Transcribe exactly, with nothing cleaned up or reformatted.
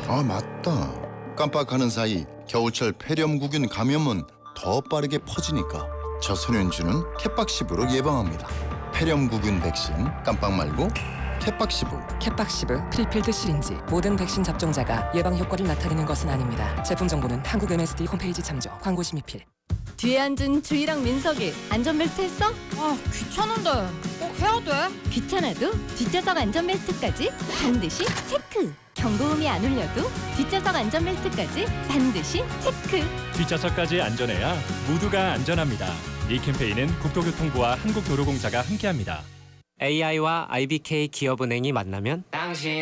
아, 맞다. 깜빡하는 사이 겨울철 폐렴구균 감염은 더 빠르게 퍼지니까 저소년주는 캣박시브로 예방합니다. 폐렴구균 백신 깜빡 말고 캣박시브. 캣박시브 프리필드 시린지. 모든 백신 접종자가 예방 효과를 나타내는 것은 아닙니다. 제품 정보는 한국 엠에스디 홈페이지 참조. 광고 심의필. 뒤에 앉은 주희랑 민석이 안전벨트 했어? 아, 귀찮은데 꼭 해야 돼? 귀찮아도 뒷좌석 안전벨트까지 반드시 체크. 경고음이 안 울려도 뒷좌석 안전벨트까지 반드시 체크. 뒷좌석까지 안전해야 모두가 안전합니다. 이 캠페인은 국토교통부와 한국도로공사가 함께합니다. 에이아이와 아이비케이 기업은행이 만나면 당신